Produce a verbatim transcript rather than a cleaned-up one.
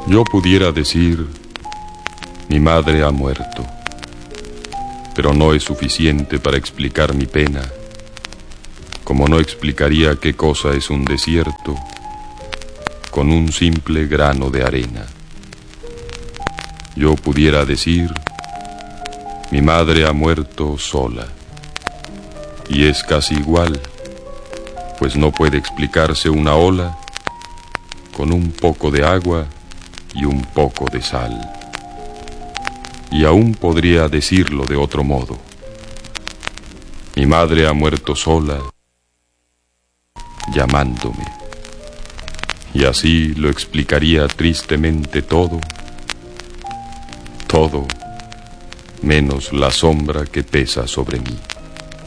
Yo pudiera decir, mi madre ha muerto, pero no es suficiente para explicar mi pena, como no explicaría qué cosa es un desierto con un simple grano de arena. Yo pudiera decir, mi madre ha muerto sola, y es casi igual, pues no puede explicarse una ola con un poco de agua y un poco de sal. Y aún podría decirlo de otro modo. Mi madre ha muerto sola, llamándome. Y así lo explicaría tristemente todo, todo, menos la sombra que pesa sobre mí.